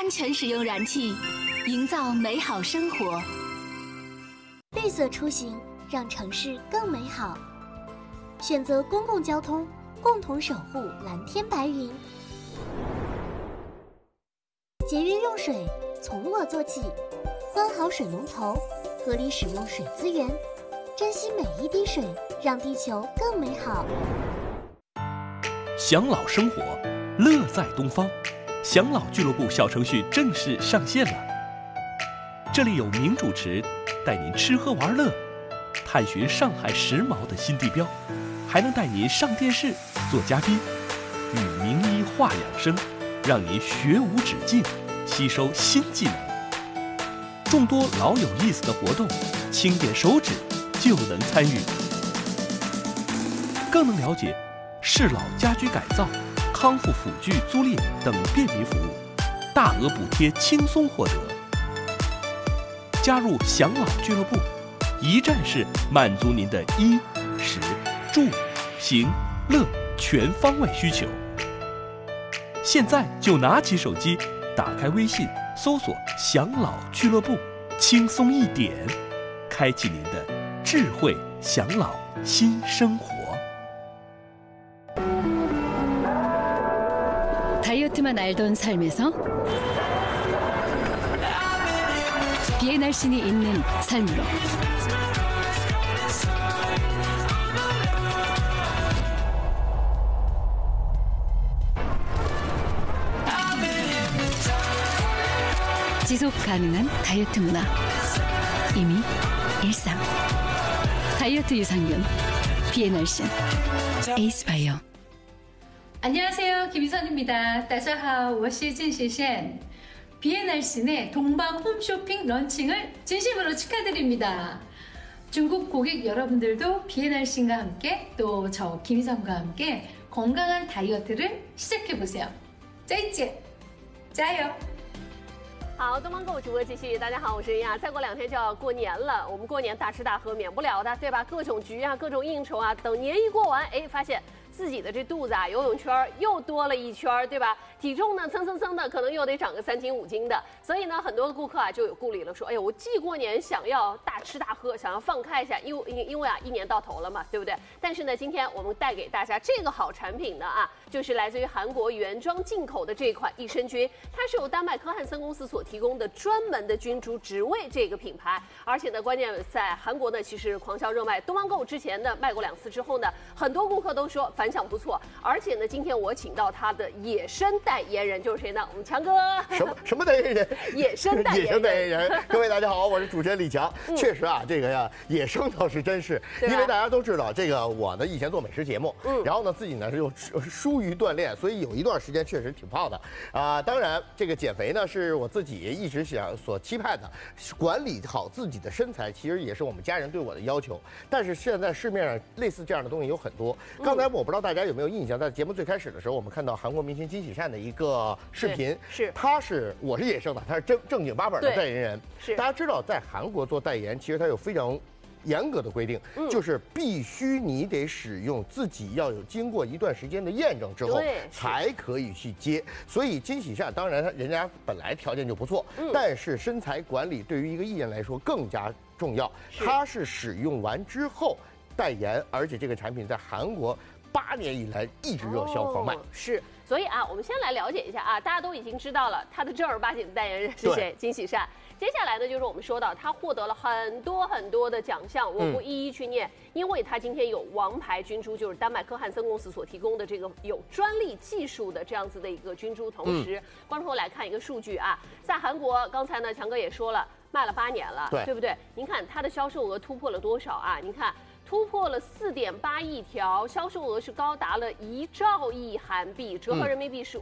安全使用燃气，营造美好生活。 绿色出行，让城市更美好。选择公共交通，共同守护蓝天白云。节约用水，从我做起，关好水龙头，合理使用水资源，珍惜每一滴水，让地球更美好。 享老生活，乐在东方。享老俱乐部小程序正式上线了，这里有名主持带您吃喝玩乐，探寻上海时髦的新地标，还能带您上电视做嘉宾，与名医话养生，让您学无止境，吸收新技能。众多老有意思的活动，轻点手指就能参与，更能了解适老家居改造、康复辅具租赁等便民服务，大额补贴轻松获得。加入享老俱乐部，一站式满足您的衣、食、住、行、乐全方位需求。现在就拿起手机，打开微信，搜索“享老俱乐部”，轻松一点，开启您的智慧享老新生活。 다이어트만 알던 삶에서 비의 날씬이 있는 삶으로 지속 가능한 다이어트 문화 이미 일상 다이어트 유산균 비의 날씬 에이스바이오 안녕하세요, 김희선입니다. 大家好，我是郑雪贤. 비의 날씬의 동방 홈쇼핑 런칭을 진심으로 축하드립니다. 중국 고객 여러분들도 비의 날씬과 함께 또 저 김희선과 함께 건강한 다이어트를 시작해보세요. 再见，加油！ 好，东方购物直播继续。大家好，我是呀。再过2天就要过年了，我们过年大吃大喝免不了的，对吧？各种局啊，各种应酬啊，等年一过完，哎，发现自己的这肚子啊，游泳圈又多了一圈，对吧？体重呢，蹭的，可能又得长个3斤5斤的。所以呢，很多的顾客啊就有顾虑了，说，哎呦，我既过年想要大吃大喝，想要放开一下，因为啊，1年到头了嘛，对不对？但是呢，今天我们带给大家这个好产品呢啊，就是来自于韩国原装进口的这款益生菌，它是由丹麦科汉森公司所提供的专门的菌株，只为这个品牌。而且呢，关键在韩国呢，其实狂销热卖。东方购物之前呢卖过2次之后呢，很多顾客都说反响不错。而且呢，今天我请到他的野生代言人就是谁呢？我们强哥。 什么代言人？ 野生代言人。 野生代言人。各位大家好，我是主持人李强。确实啊，这个呀，野生倒是真是，因为大家都知道，这个我呢以前做美食节目，然后呢自己呢是又疏于锻炼，所以有一段时间确实挺胖的啊。当然，这个减肥呢是我自己一直所期盼的，管理好自己的身材，其实也是我们家人对我的要求。但是现在市面上类似这样的东西有很多。刚才我不知道大家有没有印象，在节目最开始的时候，我们看到韩国明星金喜善的一个视频， 是我是野生的，他是正经八本的代言人。 是， 大家知道在韩国做代言，其实他有非常严格的规定，就是必须你得使用自己要有经过一段时间的验证之后，才可以去接。所以金喜善当然人家本来条件就不错，但是身材管理对于一个艺人来说更加重要。他是使用完之后代言，而且这个产品在韩国8年以来一直热销狂卖。 是。所以啊，我们先来了解一下啊，大家都已经知道了他的正儿八经的代言人是谁，金喜善。接下来呢，就是我们说到他获得了很多的奖项，我不一一去念，因为他今天有王牌菌株，就是丹麦科汉森公司所提供的这个有专利技术的这样子的一个菌株。同时，观众朋友来看一个数据啊，在韩国，刚才呢强哥也说了，卖了8年了，对不对？您看它的销售额突破了多少啊？您看。突破了4.8亿条，销售额是高达了1兆亿韩币，折合人民币是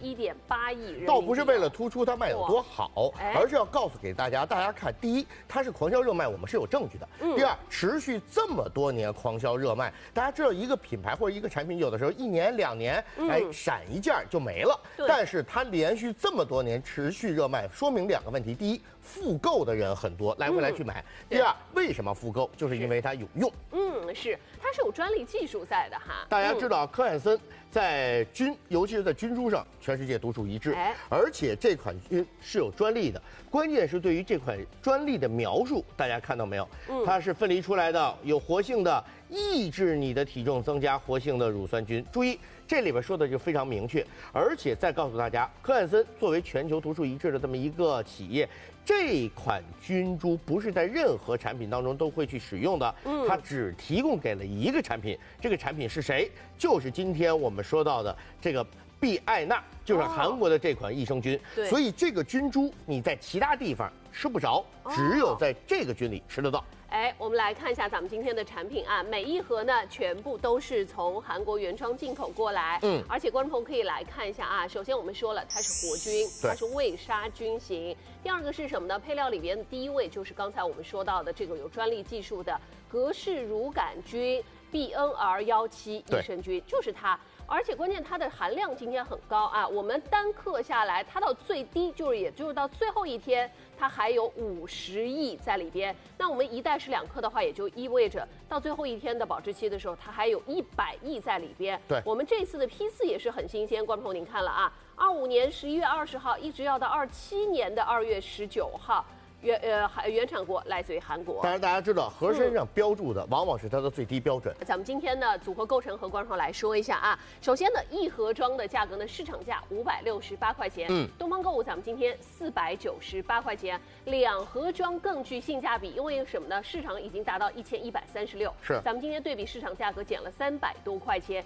51.8亿人民币。 倒不是为了突出它卖有多好，而是要告诉给大家看，第一，它是狂销热卖，我们是有证据的；第二，持续这么多年狂销热卖，大家知道一个品牌或者一个产品，有的时候1年2年，闪一件就没了，但是它连续这么多年持续热卖，说明2个问题：第一，复购的人很多，来回来去买；第二，为什么复购？就是因为它有用。 是，它是有专利技术在的哈。 大家知道科汉森在菌，尤其是在菌株上，全世界独树一帜。而且这款菌是有专利的，关键是对于这款专利的描述，大家看到没有？它是分离出来的，有活性的，抑制你的体重增加活性的乳酸菌。注意，这里边说的就非常明确，而且再告诉大家，科汉森作为全球独树一帜的这么一个企业。这款菌株不是在任何产品当中都会去使用的，它只提供给了一个产品，这个产品是谁？就是今天我们说到的这个必艾纳，就是韩国的这款益生菌。所以这个菌株你在其他地方吃不着，只有在这个菌里吃得到。 我们来看一下咱们今天的产品啊，每一盒呢全部都是从韩国原装进口过来，而且观众朋友可以来看一下啊。首先我们说了，它是活菌，它是未杀菌型。第二个是什么呢？配料里边的第一位就是刚才我们说到的这个有专利技术的格氏乳杆菌 BNR17益生菌，就是它。而且关键它的含量今天很高啊，我们单克下来，它到最低也就是到最后一天，它还有50亿在里边。那我们一袋是2克的话，也就意味着到最后一天的保质期的时候，它还有100亿在里边。 对， 我们这次的批次也是很新鲜，观众朋友您看了啊，25年11月20号一直要到27年的2月19号。原产国来自于韩国。 当然，大家知道盒身上标注的往往是它的最低标准。 咱们今天呢，组合构成和观众来说一下啊。首先呢，一盒装的价格呢，市场价568块钱，东方购物咱们今天498块钱，2盒装更具性价比，因为什么呢？市场已经达到1136， 是， 咱们今天对比市场价格减了300多块钱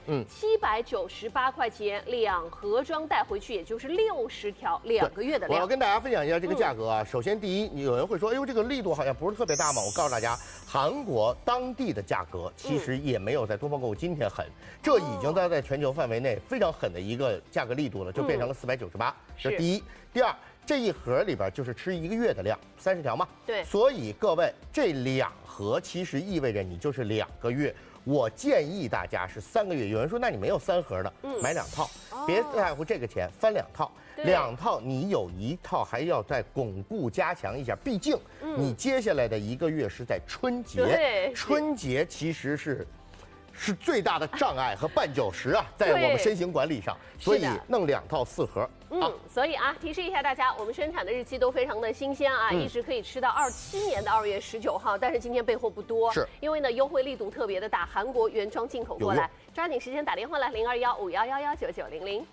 ，798块钱2盒装带回去，也就是60条2个月的量。 我要跟大家分享一下这个价格啊。首先，第一，有人会说，哎呦，这个力度好像不是特别大嘛。我告诉大家，韩国当地的价格其实也没有在东方购物今天狠，这已经在全球范围内非常狠的一个价格力度了，就变成了498，这是第一。第二，这一盒里边就是吃1个月的量，30条嘛。 对。 所以各位，这2盒其实意味着你就是2个月。我建议大家是3个月。有人说，那你没有3盒的，买2套，别在乎这个钱，翻2套。2套你有1套还要再巩固加强一下，毕竟你接下来的1个月是在春节，春节其实是最大的障碍和绊脚石啊，在我们身形管理上，所以弄2套4盒。 所以啊，提示一下大家，我们生产的日期都非常的新鲜啊，一直可以吃到27年的2月19号，但是今天备货不多， 是因为呢优惠力度特别的大，韩国原装进口过来，抓紧时间打电话来021511199900。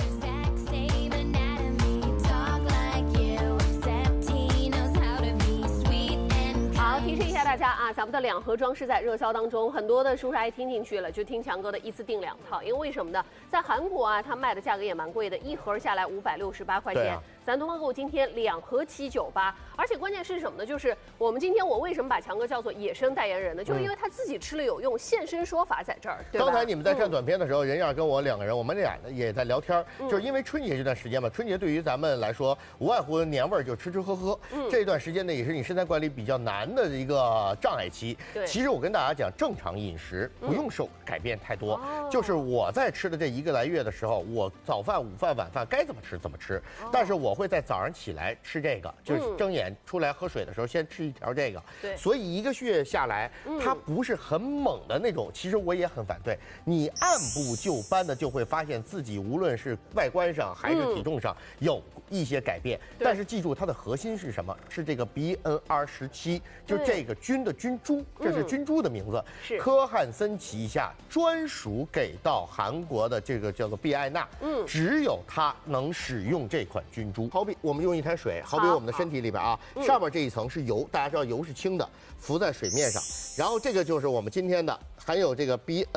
好，提示一下大家啊，咱们的2盒装是在热销当中，很多的叔叔阿姨听进去了，就听强哥的一次订2套，因为为什么呢？在韩国啊，它卖的价格也蛮贵的，1盒下来568块钱。咱东方购物今天2盒798，而且关键是什么呢？就是我们今天我为什么把强哥叫做野生代言人呢？就是因为他自己吃了有用，现身说法在这儿，对吧？ 刚才你们在看短片的时候，任燕跟我2个人，我们俩呢也在聊天，就是因为春节这段时间嘛，春节对于咱们来说，无外乎年味儿就吃吃喝喝，这段时间呢也是你身材管理比较难的一个障碍期。其实我跟大家讲，正常饮食不用受改变太多，就是我在吃的这1个来月的时候，我早饭、午饭、晚饭该怎么吃怎么吃，但是我会在早上起来吃这个，就是睁眼出来喝水的时候先吃1条这个。 对， 所以1个月下来，它不是很猛的那种。其实我也很反对，你按部就班的就会发现自己无论是外观上还是体重上有一些改变。但是记住，它的核心是什么？是这个 BNR17，就是这个菌的菌株，这是菌株的名字，是科汉森旗下专属给到韩国的这个叫做必艾纳，只有它能使用这款菌株。好比我们用一滩水，好比我们的身体里边啊，上面这一层是油，大家知道油是轻的，浮在水面上，然后这个就是我们今天的含有这个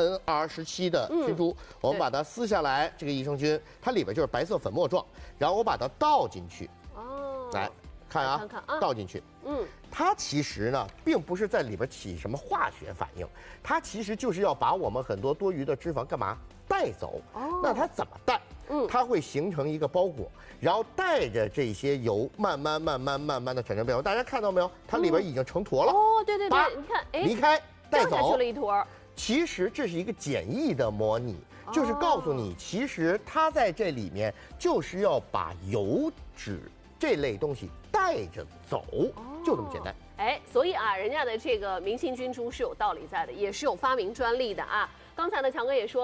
BNR17的菌株，我们把它撕下来，这个益生菌它里边就是白色粉末状，然后我把它倒进去，来看啊，倒进去，它其实呢，并不是在里边起什么化学反应，它其实就是要把我们很多多余的脂肪干嘛带走。那它怎么带？它会形成一个包裹，然后带着这些油，慢慢的产生变化。大家看到没有？它里边已经成坨了。 对，你看， 离开带走去了一坨。 其实这是一个简易的模拟，就是告诉你，其实它在这里面就是要把油脂这类东西带着走，就这么简单。 所以啊，人家的这个明星菌株是有道理在的，也是有发明专利的啊。刚才呢，强哥也说了。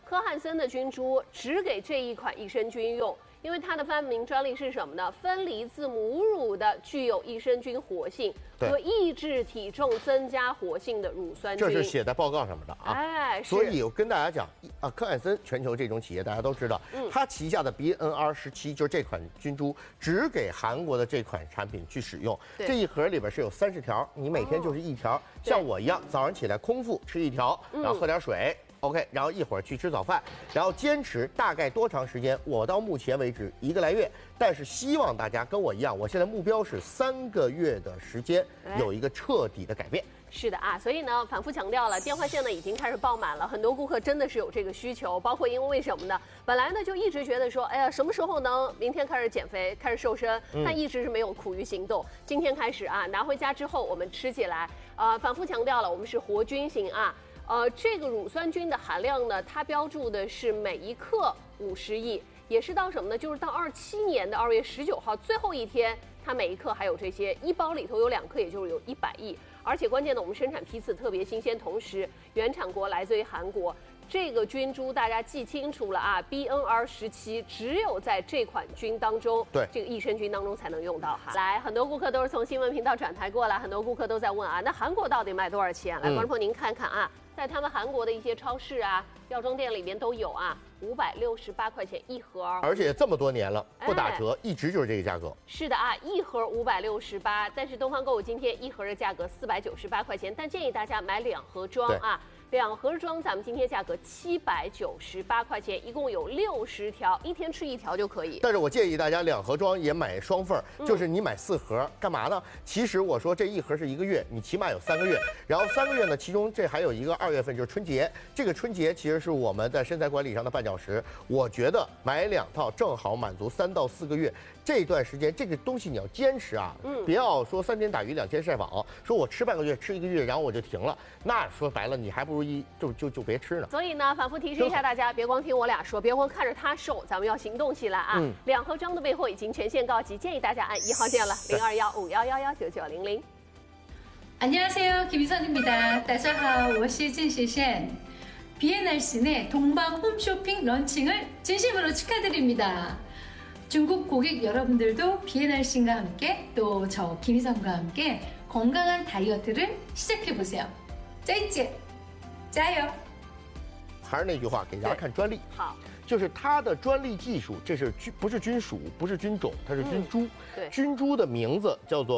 科汉森的菌株只给这一款益生菌用。因为它的发明专利是什么呢？分离自母乳的具有益生菌活性和抑制体重增加活性的乳酸菌。 这是写在报告上面的啊。 哎， 所以我跟大家讲啊，科汉森全球这种企业大家都知道，它旗下的 BNR17就是这款菌株，只给韩国的这款产品去使用。这一盒里边是有30条，你每天就是1条，像我一样，早上起来空腹吃1条，然后喝点水。OK， 然后一会儿去吃早饭，然后坚持大概多长时间？我到目前为止1个来月，但是希望大家跟我一样，我现在目标是3个月的时间有一个彻底的改变。 是的啊，所以呢，反复强调了，电话线呢已经开始爆满了，很多顾客真的是有这个需求，包括因为什么呢？本来呢就一直觉得说，哎呀，什么时候能明天开始减肥，开始瘦身，但一直是没有苦于行动。今天开始啊，拿回家之后我们吃起来，反复强调了，我们是活菌型啊。这个乳酸菌的含量呢，它标注的是每1克50亿，也是到什么呢？就是到27年的2月19号最后一天，它每1克还有这些，1包里头有2克，也就是有100亿。而且关键的，我们生产批次特别新鲜，同时原产国来自于韩国。这个菌株大家记清楚了啊 ，BNR17只有在这款菌当中， 对这个益生菌当中才能用到哈。来，很多顾客都是从新闻频道转台过来，很多顾客都在问啊，那韩国到底卖多少钱？来，观众朋友您看看啊，在他们韩国的一些超市啊、药妆店里面都有啊，568块钱1盒， 而且这么多年了不打折，一直就是这个价格。 是的啊，1盒568，但是东方购物今天1盒的价格498块钱，但建议大家买2盒装啊。2盒装，咱们今天价格798块钱，一共有60条，一天吃1条就可以。 但是我建议大家2盒装也买双份儿，就是你买4盒，干嘛呢？其实我说这1盒是1个月，你起码有3个月，然后3个月呢，其中这还有一个2月份就是春节，这个春节其实是我们在身材管理上的绊脚石。我觉得买2套正好满足3到4个月这段时间，这个东西你要坚持啊，不要说3天打鱼2天晒网，说我吃半个月吃1个月，然后我就停了，那说白了你还不如就别吃呢。 所以呢，反复提示一下大家，别光听我俩说，别光看着他瘦，咱们要行动起来啊！2盒装的备货已经全线告急，建议大家按1号键了，0215119900。 안녕하세요, 김희선입니다. 大家好，我是郑雪贤。BNRC 내 동방 홈쇼핑 런칭을 진심으로 축하드립니다. 중국 고객 여러분들도 BNRC과 함께 또 저 김희선과 함께 건강한 다이어트를 시작해보세요. 再见，加油！ 还是那句话，给大家看专利。 好， 就是它的专利技术，这是不是菌属，不是菌种，它是菌株。 对， 菌株的名字叫做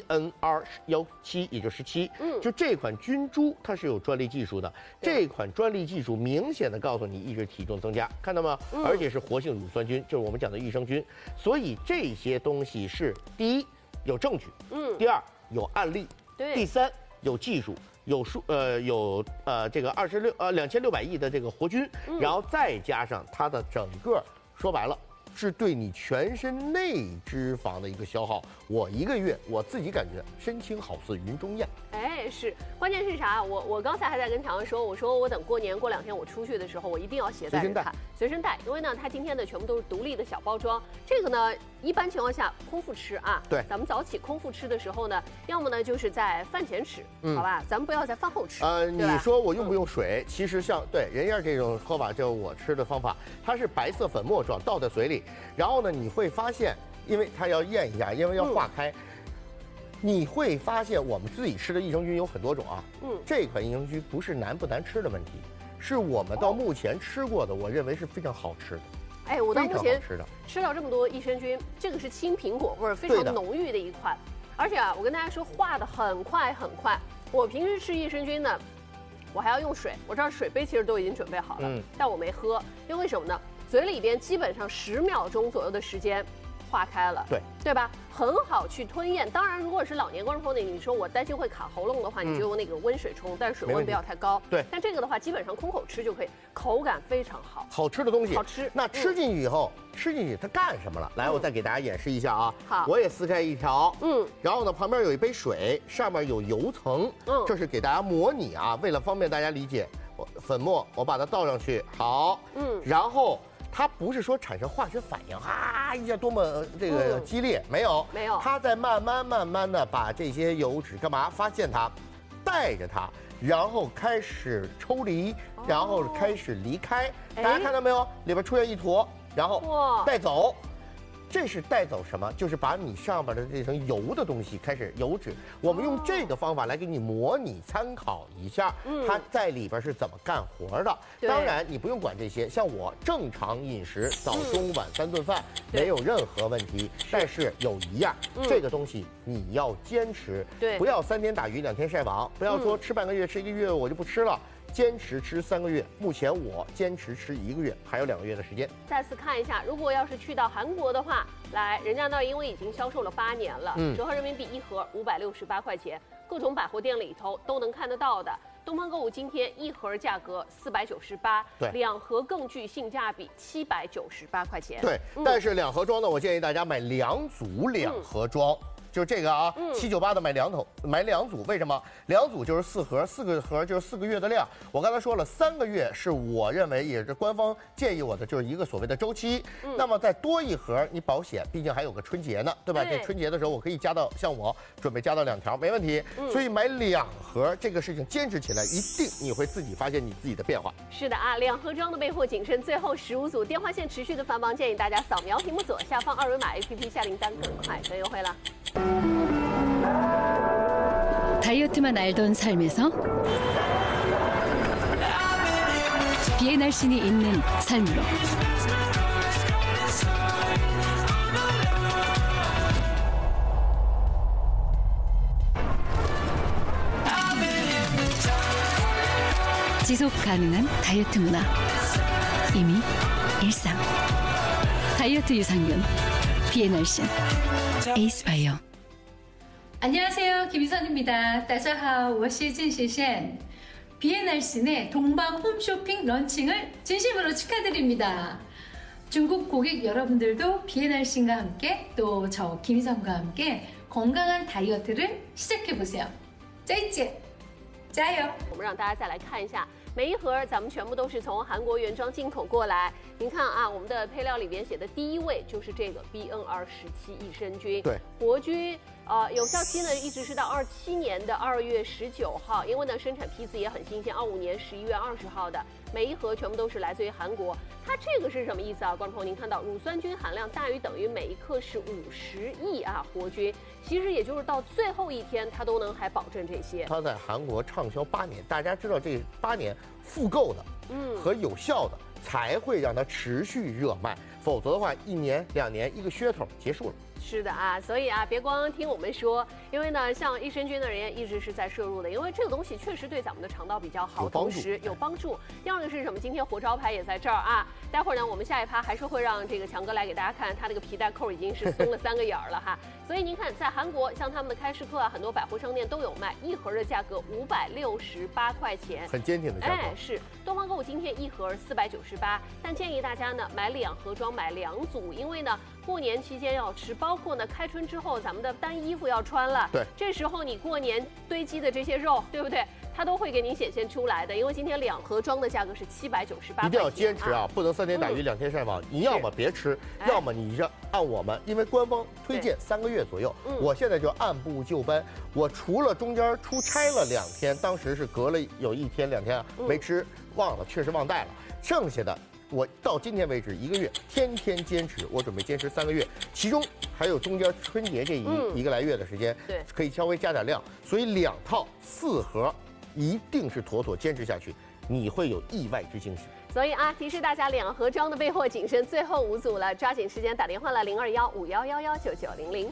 BNR17，也就是17。就这款菌株它是有专利技术的。这款专利技术明显的告诉你抑制体重增加，看到吗？而且是活性乳酸菌，就是我们讲的益生菌。所以这些东西是第一有证据，第二有案例，第三有技术。有这个2600亿的这个活菌，然后再加上它的整个，说白了是对你全身内脂肪的一个消耗。我1个月我自己感觉身轻好似云中雁。 哎，是，关键是啥？我刚才还在跟常常说，我说我等过年过2天我出去的时候，我一定要携带着它，随身带，因为呢，它今天的全部都是独立的小包装。这个呢，一般情况下空腹吃啊， 对， 咱们早起空腹吃的时候呢，要么呢就是在饭前吃，好吧，咱们不要在饭后吃。 你说我用不用水？其实像对人家这种喝法，就我吃的方法，它是白色粉末状，倒在水里，然后呢，你会发现，因为它要咽一下，因为要化开。你会发现我们自己吃的益生菌有很多种啊，这款益生菌不是难不难吃的问题，是我们到目前吃过的，我认为是非常好吃的。 哎，我到目前吃到这么多益生菌，这个是青苹果味儿非常浓郁的一款，而且啊，我跟大家说化的很快很快。我平时吃益生菌呢，我还要用水，我这儿水杯其实都已经准备好了，但我没喝，因为什么呢？嘴里边基本上10秒钟左右的时间。化开了，对吧？很好去吞咽。当然，如果是老年观众朋友，你说我担心会卡喉咙的话，你就用那个温水冲，但是水温不要太高。 对， 但这个的话，基本上空口吃就可以，口感非常好。 好吃的东西， 好吃。 那吃进去以后，吃进去它干什么了？来，我再给大家演示一下啊。 好， 我也撕开一条，然后呢，旁边有一杯水，上面有油层，这是给大家模拟啊，为了方便大家理解，粉末我把它倒上去，好，然后。它不是说产生化学反应，一下多么这个激烈，没有， 没有， 它在慢慢的把这些油脂干嘛？发现它， 带着它，然后开始抽离，然后开始离开。大家看到没有？里边出现一坨，然后带走。这是带走什么？就是把你上边的这层油的东西开始油脂。我们用这个方法来给你模拟参考一下，它在里边是怎么干活的。当然你不用管这些，像我正常饮食，早中晚3顿饭没有任何问题。但是有一样，这个东西你要坚持，不要3天打鱼2天晒网，不要说吃半个月吃1个月我就不吃了。坚持吃3个月，目前我坚持吃1个月，还有2个月的时间。 再次看一下，如果要是去到韩国的话，来，人家那儿因为已经销售了8年了，折合人民币1盒568块钱，各种百货店里头都能看得到的。东方购物今天1盒价格498，对，2盒更具性价比798块钱。 对，但是2盒装呢，我建议大家买2组2盒装。就是这个啊，798的买2组，为什么？2组就是4盒，4个盒就是4个月的量。我刚才说了，3个月是我认为也是官方建议我的，就是一个所谓的周期。那么再多1盒，你保险，毕竟还有个春节呢，对吧？这春节的时候我可以加到，像我准备加到2条，没问题。所以买2盒这个事情坚持起来，一定你会自己发现你自己的变化。 是的啊，2盒装的备货谨慎，最后15组，电话线持续的繁忙，建议大家扫描屏幕左下方2维码 APP 下订单更快更优惠了。 다이어트만 알던 삶에서 비의 날씬이 있는 삶으로 지속 가능한 다이어트 문화 이미 일상 다이어트 유산균 비의 날씬 에이스바이오 안녕하세요, 김희선입니다. 大家好，我是郑雪贤. 비의 날씬의 동방 홈쇼핑 런칭을 진심으로 축하드립니다. 중국 고객 여러분들도 비의 날씬과 함께 또 저 김희선과 함께 건강한 다이어트를 시작해보세요. 再见，加油！ 我们让大家再来看一下，每一盒咱们全部都是从韩国原装进口过来。您看啊，我们的配料里边写的第1位就是这个 BN217益生菌， 对， 活菌。 有效期呢一直是到27年的2月19号，因为呢生产批次也很新鲜，25年11月20号的，每一盒全部都是来自于韩国。它这个是什么意思啊？观众朋友，您看到乳酸菌含量大于等于每一克是50亿啊活菌，其实也就是到最后一天它都能还保证这些。 它在韩国畅销8年，大家知道这8年复购的，和有效的才会让它持续热卖，否则的话1年2年一个噱头结束了。 是的啊，所以啊，别光听我们说，因为呢，像益生菌的人家一直是在摄入的，因为这个东西确实对咱们的肠道比较好，同时有帮助。第二个是什么？今天活招牌也在这儿啊。待会儿呢，我们下一趴还是会让这个强哥来给大家看，他这个皮带扣已经是松了3个眼儿了哈。所以您看，在韩国像他们的开市客啊，很多百货商店都有卖，1盒的价格568块钱， 很坚挺的价格。 哎，是东方购物今天1盒498，但建议大家呢买2盒装，买2组，因为呢过年期间要吃，包括呢开春之后咱们的单衣服要穿了， 对， 这时候你过年堆积的这些肉，对不对？ 它都会给您显现出来的，因为今天2盒装的价格是798。 一定要坚持啊，不能3天打鱼2天晒网。你要么别吃，要么你就按我们，因为官方推荐3个月左右。我现在就按部就班。我除了中间出差了2天，当时是隔了有1天2天啊没吃，忘了，确实忘带了。剩下的我到今天为止1个月，天天坚持，我准备坚持3个月，其中还有中间春节这一个来月的时间， 对， 可以稍微加点量。所以2套4盒。 一定是妥妥坚持下去，你会有意外之惊喜。 所以啊，提示大家2盒装的备货谨慎，最后5组了，抓紧时间打电话了0215119900。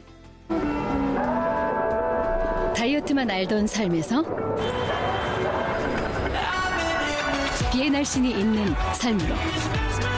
다이어트만 알던 삶에서 비의 날씬이 있는 삶으로